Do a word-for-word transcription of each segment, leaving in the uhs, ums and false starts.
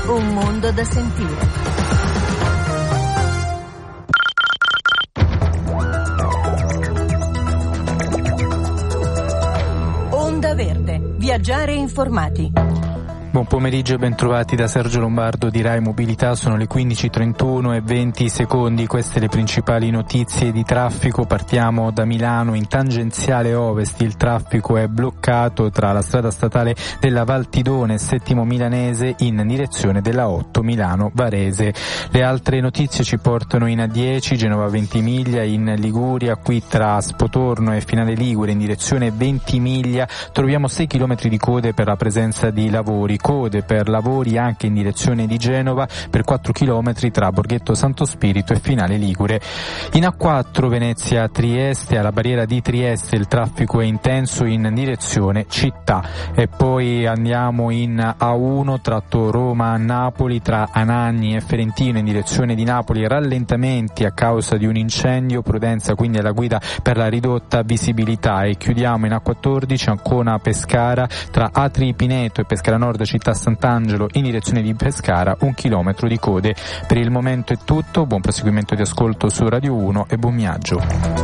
Un mondo da sentire. Onda Verde. Viaggiare informati. Buon pomeriggio e bentrovati da Sergio Lombardo di Rai Mobilità. Sono le quindici e trentuno e venti secondi. Queste le principali notizie di traffico. Partiamo da Milano. In tangenziale ovest il traffico è bloccato tra la strada statale della Valtidone e Settimo Milanese in direzione della otto Milano Varese. Le altre notizie ci portano in A dieci, Genova Ventimiglia, in Liguria, qui tra Spotorno e Finale Ligure in direzione Ventimiglia troviamo sei chilometri di code per la presenza di lavori. Code per lavori anche in direzione di Genova per quattro chilometri tra Borghetto Santo Spirito e Finale Ligure. In A quattro Venezia Trieste, alla barriera di Trieste il traffico è intenso in direzione città. E poi andiamo in A uno tratto Roma Napoli tra Anagni e Ferentino in direzione di Napoli, rallentamenti a causa di un incendio, prudenza quindi alla guida per la ridotta visibilità. E chiudiamo in A quattordici Ancona Pescara tra Atri Pineto e Pescara Nord Città Sant'Angelo in direzione di Pescara, un chilometro di code. Per il momento è tutto, buon proseguimento di ascolto su Radio uno e buon viaggio.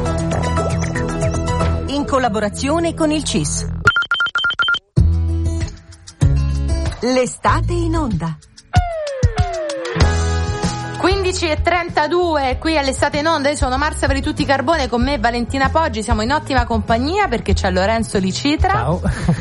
In collaborazione con il C I S. L'estate in onda. quindici e trentadue qui all'estate in onda. Io sono Marzia per i tutti Carbone, con me Valentina Poggi. Siamo in ottima compagnia perché c'è Lorenzo Licitra. Ciao.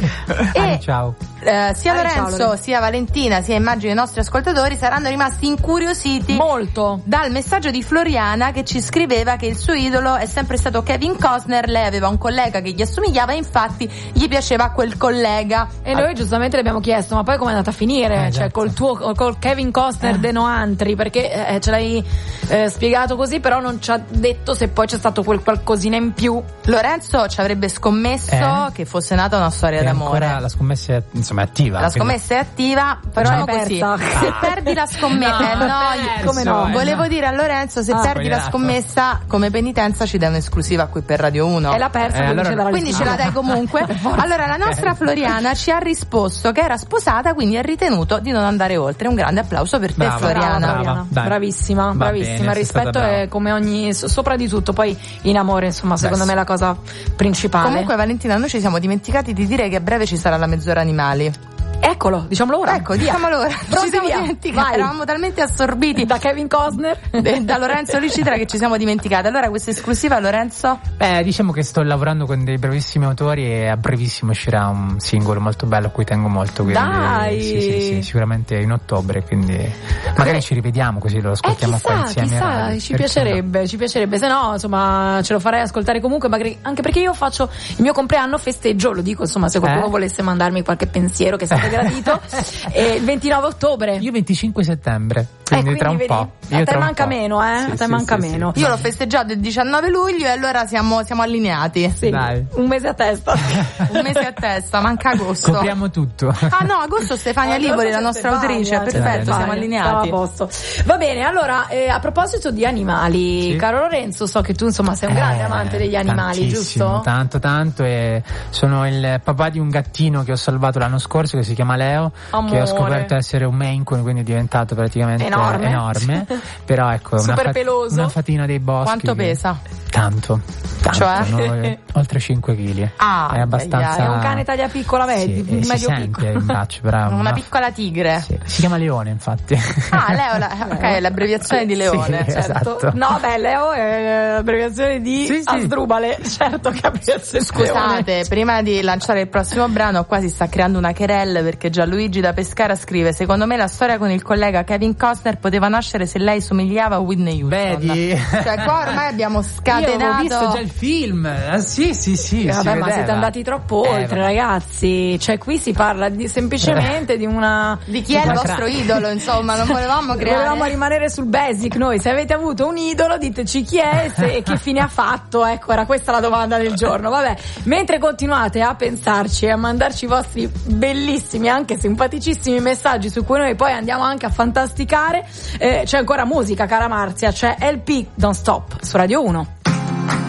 E ciao. Eh, sia Dai, Lorenzo ciao, sia Valentina sia immagino i nostri ascoltatori saranno rimasti incuriositi molto dal messaggio di Floriana, che ci scriveva che il suo idolo è sempre stato Kevin Costner. Lei aveva un collega che gli assomigliava e infatti gli piaceva quel collega, e noi giustamente le abbiamo chiesto: ma poi com'è andata a finire? Eh, cioè esatto. col tuo col Kevin Costner Eh. de Noantri, perché eh, ce l'hai eh, spiegato così, però non ci ha detto se poi c'è stato quel qualcosina in più. Lorenzo ci avrebbe scommesso Eh. che fosse nata una storia E d'amore. ancora la scommessa è, insomma, è attiva. La quindi- scommessa è attiva, però Facciamo è così. persa. Se perdi la scommessa, No, eh, no, perso, come no? eh, Volevo no. dire a Lorenzo, se Ah. perdi la Spoilerato. scommessa, come penitenza ci dai un'esclusiva qui per Radio uno. È la persa, Eh, quindi allora- ce l'ha Quindi ce la dai comunque. Allora la nostra Floriana ci ha risposto che era sposata, quindi ha ritenuto di non andare oltre. Un grande applauso per te, Brava, Floriana. brava. Dai. Bravissima, Va bravissima. bene, Il sei rispetto stata brava. è come ogni, so- sopra di tutto, poi in amore, insomma, secondo Beh, me è la cosa principale. Comunque Valentina, noi ci siamo dimenticati di dire che a breve ci sarà la mezz'ora animali. eccolo, diciamolo ora. Ecco, diciamolo ora. Ci Pronti, siamo via. dimenticati, Vai. eravamo talmente assorbiti Da Kevin Costner. da- da Lorenzo Licitra che ci siamo dimenticati. Allora questa esclusiva, Lorenzo? Beh, diciamo che sto lavorando con dei bravissimi autori e a brevissimo uscirà un singolo molto bello a cui tengo molto. Quindi, Dai! Sì, sì, sì, sicuramente in ottobre, quindi magari ci rivediamo così lo Eh, ascoltiamo qua chissà, insieme. chissà, Radio. ci Perché piacerebbe, ci piacerebbe, se no, insomma, ce lo farei ascoltare comunque, magari, anche perché io faccio il mio compleanno, festeggio, lo dico, insomma, se qualcuno Eh? volesse mandarmi qualche pensiero che sarebbe gradito, e il ventinove ottobre. no? Io venticinque settembre, quindi, Eh, tra un vedi? po'. A Io te tra un manca po'. meno, eh? Sì, A te sì, manca sì, meno. sì. Io l'ho festeggiato il diciannove luglio e allora siamo, siamo allineati. Sì, Dai. un mese a testa. Un mese a testa, manca agosto. Copriamo tutto. Ah no, agosto Stefania Eh, Livori, la c'è nostra Stefania, autrice, c'è perfetto, Stefania, siamo allineati. siamo a posto. Va bene, allora, eh, a proposito di animali, Sì. caro Lorenzo, so che tu insomma sei un grande Eh, amante degli animali, tantissimo, giusto? Tanto, tanto, e sono il papà di un gattino che ho salvato l'anno scorso che si chiama Leo, Amore. che ho scoperto essere un Maine Coon, quindi è diventato praticamente Enorme. enorme. Però ecco, Super una, fa- peloso. una fatina dei boschi. Quanto che- pesa? Tanto, tanto, Cioè? no, oltre cinque chili. Ah, è abbastanza. È un cane taglia piccola, Sì, medio, e si medio sente piccolo. in braccio, però. Una piccola tigre. Sì, si chiama Leone, infatti. Ah, Leo, la, ok, l'abbreviazione di Leone. Sì, certo. esatto. No, beh, Leo è l'abbreviazione di Sì, sì. Asdrubale, certo che abbreviazione. Scusate, prima di lanciare il prossimo brano, qua si sta creando una querelle perché Gianluigi da Pescara scrive: secondo me la storia con il collega Kevin Costner poteva nascere se lei somigliava a Whitney Houston. Vedi? Cioè qua ormai abbiamo Io scatenato. ho visto già il film. Ah, sì, sì, sì. Eh, si vabbè, ma vedeva. siete andati troppo Eh, oltre, vabbè. ragazzi. Cioè, qui si parla di, semplicemente di una. Di chi è il Una vostro cra- idolo, insomma, non volevamo creare. Volevamo rimanere sul basic noi. Se avete avuto un idolo, diteci chi è e se- e che fine ha fatto. Ecco, era questa la domanda del giorno. Vabbè, mentre continuate a pensarci e a mandarci i vostri bellissimi, anche simpaticissimi messaggi su cui noi poi andiamo anche a fantasticare, eh, c'è ancora musica, cara Marzia. C'è L P Don't Stop su Radio uno.